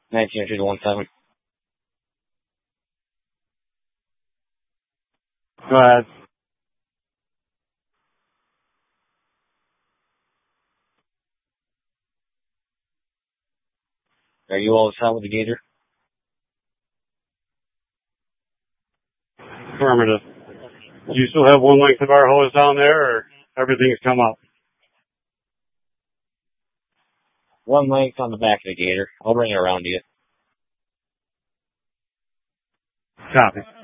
19-17. Go ahead. Are you all set with the Gator? Affirmative. Do you still have one length of our hose down there, or everything's come up? One length on the back of the Gator. I'll bring it around to you. Copy.